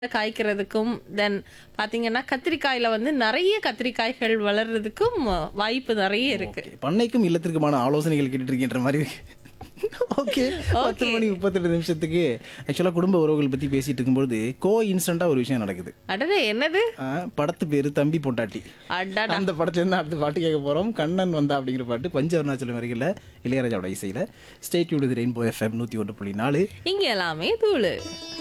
காய்க்கிறதுக்கும் தென் பாத்தீங்கன்னா கத்திரிக்காயில வந்து நிறைய கத்திரிக்காய்கள் வளர்றதுக்கும் வாய்ப்பு நிறைய இருக்கு. ஓகே. பண்ணைக்கும் இல்லத்திற்குமான ஆலோசனைகள் கேட்டுட்டு இருக்கின்ற மாதிரி இருக்கு. ஓகே. 10:38 ஆக்சுவலா குடும்ப உறவுகள் பத்தி பேசிட்டு இருக்கும்போது இன்ஸ்டன்டா ஒரு விஷயம் நடக்குது. அடடே என்னது? படத்து பேரு தம்பி பொண்டாட்டி. அடடா. அந்த படத்துல இருந்து அடுத்த பாட்டு கேட்க போறோம். கண்ணன் வந்தா அப்படிங்கிற பாட்டு பஞ்ச அருணாச்சலம் வரையில இளையராஜாவோட இசையில stay tune with rainbow FM 101.4. இங்க எல்லாமே தூளு.